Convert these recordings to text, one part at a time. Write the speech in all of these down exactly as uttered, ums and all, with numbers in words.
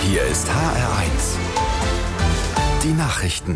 Hier ist H R eins. Die Nachrichten.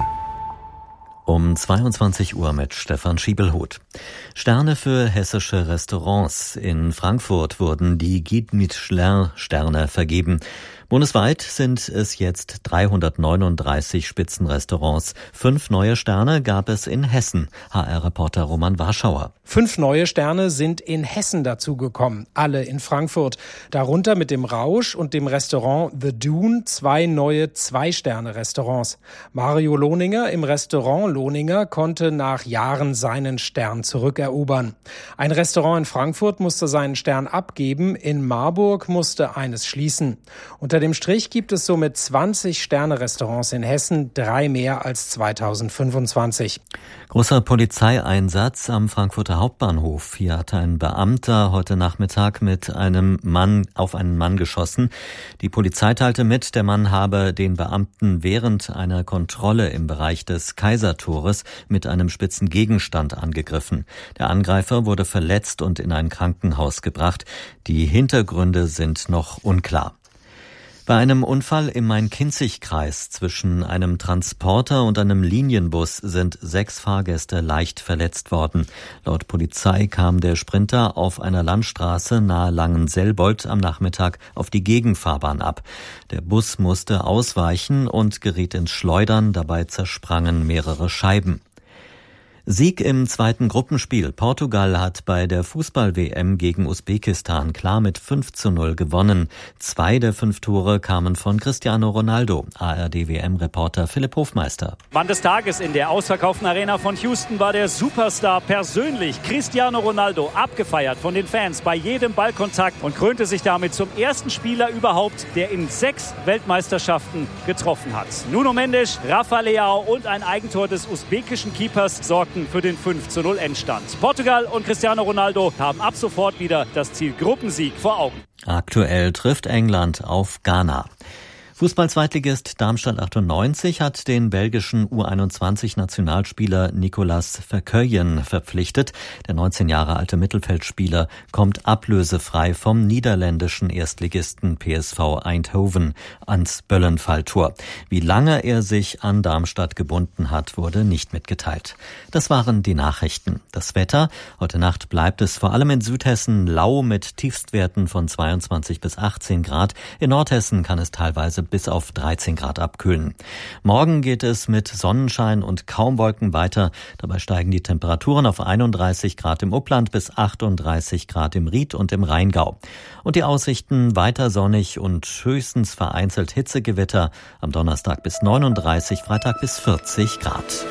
Um zweiundzwanzig Uhr mit Stefan Schiebelhuth. Sterne für hessische Restaurants. In Frankfurt wurden die Guide Michelin-Sterne vergeben. Bundesweit sind es jetzt dreihundertneununddreißig Spitzenrestaurants. Fünf neue Sterne gab es in Hessen. H R-Reporter Roman Warschauer. Fünf neue Sterne sind in Hessen dazugekommen, alle in Frankfurt. Darunter mit dem Rausch und dem Restaurant The Dune zwei neue Zwei-Sterne-Restaurants. Mario Lohninger im Restaurant Lohninger konnte nach Jahren seinen Stern zurückerobern. Ein Restaurant in Frankfurt musste seinen Stern abgeben, in Marburg musste eines schließen. Unter dem Strich gibt es somit zwanzig Sterne-Restaurants in Hessen, drei mehr als zweitausendfünfundzwanzig. Großer Polizeieinsatz am Frankfurter Hauptbahnhof. Hier hat ein Beamter heute Nachmittag mit einem Mann auf einen Mann geschossen. Die Polizei teilte mit, der Mann habe den Beamten während einer Kontrolle im Bereich des Kaisertores mit einem spitzen Gegenstand angegriffen. Der Angreifer wurde verletzt und in ein Krankenhaus gebracht. Die Hintergründe sind noch unklar. Bei einem Unfall im Main-Kinzig-Kreis zwischen einem Transporter und einem Linienbus sind sechs Fahrgäste leicht verletzt worden. Laut Polizei kam der Sprinter auf einer Landstraße nahe Langenselbold am Nachmittag auf die Gegenfahrbahn ab. Der Bus musste ausweichen und geriet ins Schleudern, dabei zersprangen mehrere Scheiben. Sieg im zweiten Gruppenspiel. Portugal hat bei der Fußball-W M gegen Usbekistan klar mit fünf zu null gewonnen. Zwei der fünf Tore kamen von Cristiano Ronaldo. A R D-W M-Reporter Philipp Hofmeister. Mann des Tages in der ausverkauften Arena von Houston war der Superstar persönlich. Cristiano Ronaldo, abgefeiert von den Fans bei jedem Ballkontakt und krönte sich damit zum ersten Spieler überhaupt, der in sechs Weltmeisterschaften getroffen hat. Nuno Mendes, Rafa Leao und ein Eigentor des usbekischen Keepers sorgten für den fünf zu null Endstand. Portugal und Cristiano Ronaldo haben ab sofort wieder das Ziel Gruppensieg vor Augen. Aktuell trifft England auf Ghana. Fußball-Zweitligist Darmstadt achtundneunzig hat den belgischen U einundzwanzig-Nationalspieler Nicolas Verkeuyen verpflichtet. Der neunzehn Jahre alte Mittelfeldspieler kommt ablösefrei vom niederländischen Erstligisten P S V Eindhoven ans Böllenfalltor. Wie lange er sich an Darmstadt gebunden hat, wurde nicht mitgeteilt. Das waren die Nachrichten. Das Wetter: Heute Nacht bleibt es vor allem in Südhessen lau mit Tiefstwerten von zweiundzwanzig bis achtzehn Grad. In Nordhessen kann es teilweise bis auf dreizehn Grad abkühlen. Morgen geht es mit Sonnenschein und kaum Wolken weiter. Dabei steigen die Temperaturen auf einunddreißig Grad im Upland bis achtunddreißig Grad im Ried und im Rheingau. Und die Aussichten: weiter sonnig und höchstens vereinzelt Hitzegewitter. Am Donnerstag bis neununddreißig, Freitag bis vierzig Grad.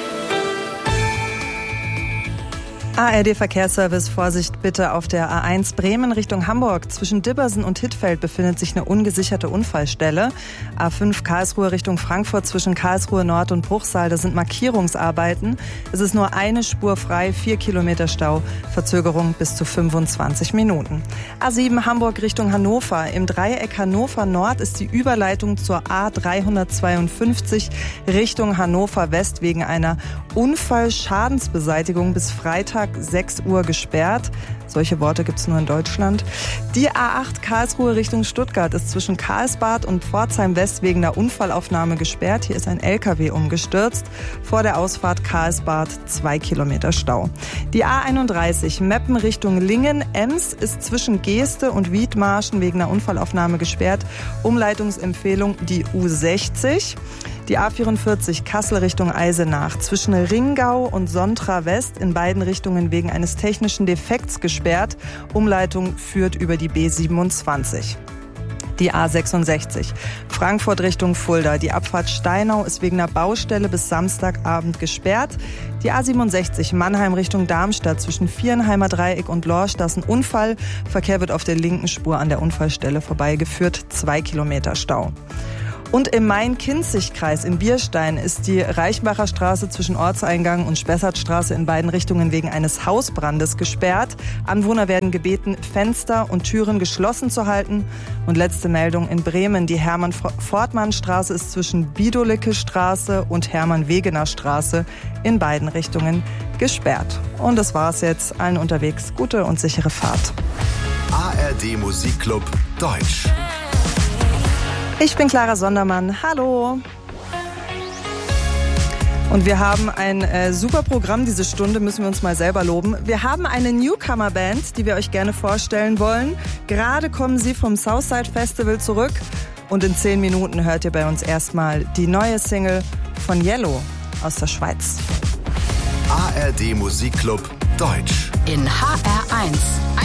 A R D-Verkehrsservice, Vorsicht bitte auf der A eins Bremen Richtung Hamburg. Zwischen Dibbersen und Hittfeld befindet sich eine ungesicherte Unfallstelle. A fünf Karlsruhe Richtung Frankfurt zwischen Karlsruhe Nord und Bruchsal, da sind Markierungsarbeiten. Es ist nur eine Spur frei, vier Kilometer Stau, Verzögerung bis zu fünfundzwanzig Minuten. A sieben Hamburg Richtung Hannover. Im Dreieck Hannover Nord ist die Überleitung zur A dreihundertzweiundfünfzig Richtung Hannover West wegen einer Unfallschadensbeseitigung bis Freitag sechs Uhr gesperrt. Solche Worte gibt es nur in Deutschland. Die A acht Karlsruhe Richtung Stuttgart ist zwischen Karlsbad und Pforzheim West wegen der Unfallaufnahme gesperrt. Hier ist ein L K W umgestürzt. Vor der Ausfahrt Karlsbad zwei Kilometer Stau. Die A einunddreißig Meppen Richtung Lingen-Ems ist zwischen Geeste und Wiedmarschen wegen der Unfallaufnahme gesperrt. Umleitungsempfehlung die U sechzig. Die A vierundvierzig Kassel Richtung Eisenach zwischen Ringau und Sontra West in beiden Richtungen wegen eines technischen Defekts gesperrt. Umleitung führt über die B siebenundzwanzig. Die A sechsundsechzig Frankfurt Richtung Fulda. Die Abfahrt Steinau ist wegen einer Baustelle bis Samstagabend gesperrt. Die A siebenundsechzig Mannheim Richtung Darmstadt zwischen Vierenheimer Dreieck und Lorsch, das ist ein Unfall. Verkehr wird auf der linken Spur an der Unfallstelle vorbeigeführt. Zwei Kilometer Stau. Und im Main-Kinzig-Kreis in Bierstein ist die Reichenbacher Straße zwischen Ortseingang und Spessartstraße in beiden Richtungen wegen eines Hausbrandes gesperrt. Anwohner werden gebeten, Fenster und Türen geschlossen zu halten. Und letzte Meldung in Bremen. Die Hermann-Fortmann-Straße ist zwischen Biedolicke-Straße und Hermann-Wegener-Straße in beiden Richtungen gesperrt. Und das war's jetzt. Allen unterwegs gute und sichere Fahrt. A R D Musikclub Deutsch. Ich bin Clara Sondermann. Hallo. Und wir haben ein äh, super Programm diese Stunde, müssen wir uns mal selber loben. Wir haben eine Newcomer-Band, die wir euch gerne vorstellen wollen. Gerade kommen sie vom Southside Festival zurück. Und in zehn Minuten hört ihr bei uns erstmal die neue Single von Yellow aus der Schweiz. A R D Musikclub Deutsch. In H R eins.